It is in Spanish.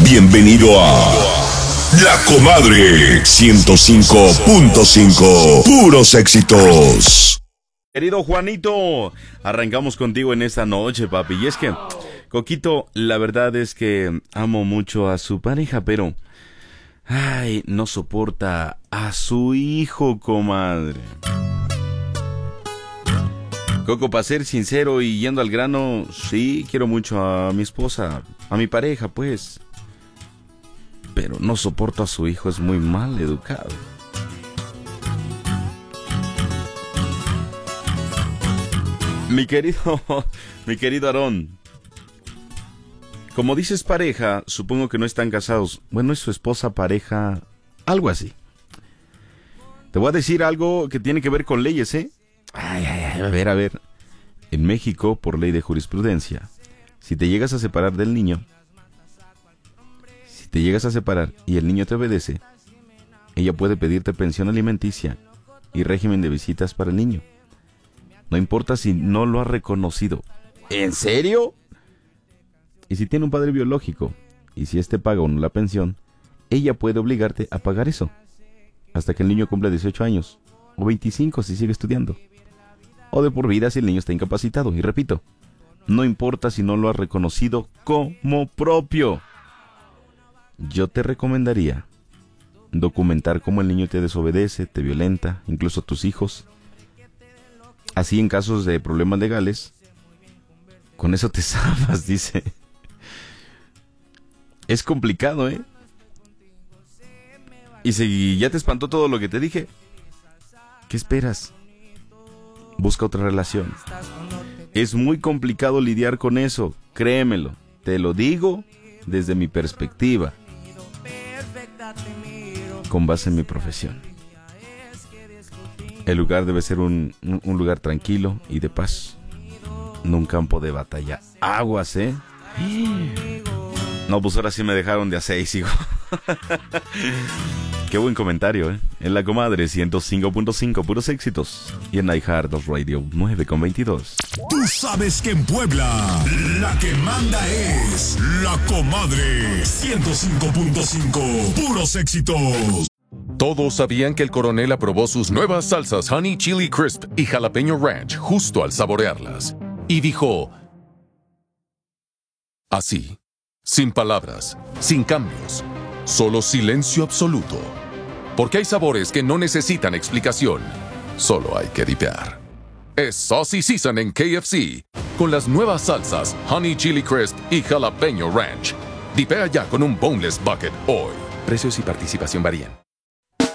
Bienvenido a La Comadre 105.5. Puros éxitos. Querido Juanito, arrancamos contigo en esta noche, papi. Y es que, Coquito, la verdad es que amo mucho a su pareja, pero... ay, no soporta a su hijo, comadre. Coco, para ser sincero y yendo al grano, sí, quiero mucho a mi esposa, a mi pareja, pues. Pero no soporto a su hijo, es muy mal educado. Mi querido Aarón, como dices pareja, supongo que no están casados. Bueno, es su esposa, pareja, algo así. Te voy a decir algo que tiene que ver con leyes, ¿eh? A ver. En México, por ley de jurisprudencia, si te llegas a separar del niño, si te llegas a separar y el niño te obedece, ella puede pedirte pensión alimenticia y régimen de visitas para el niño. No importa si no lo ha reconocido. ¿En serio? Y si tiene un padre biológico, y si éste paga o no la pensión, ella puede obligarte a pagar eso, hasta que el niño cumpla 18 años, o 25 si sigue estudiando, o de por vida si el niño está incapacitado. Y repito, no importa si no lo has reconocido como propio. Yo te recomendaría documentar cómo el niño te desobedece, te violenta, incluso tus hijos. Así en casos de problemas legales, con eso te zafas, dice. Es complicado, ¿eh? Y si ya te espantó todo lo que te dije, ¿qué esperas? Busca otra relación. Es muy complicado lidiar con eso, créemelo. Te lo digo desde mi perspectiva, con base en mi profesión. El lugar debe ser un lugar tranquilo y de paz, no un campo de batalla. Aguas, ¿eh? No, pues ahora sí me dejaron de a 6, hijo. Qué buen comentario, ¿eh? En La Comadre 105.5, puros éxitos. Y en iHeart Radio 9.22. Tú sabes que en Puebla, la que manda es La Comadre 105.5, puros éxitos. Todos sabían que el coronel aprobó sus nuevas salsas Honey Chili Crisp y Jalapeño Ranch justo al saborearlas. Y dijo... así, sin palabras, sin cambios, solo silencio absoluto. Porque hay sabores que no necesitan explicación, solo hay que dipear. Es Saucy Season en KFC, con las nuevas salsas Honey Chili Crisp y Jalapeño Ranch. Dipea ya con un Boneless Bucket hoy. Precios y participación varían.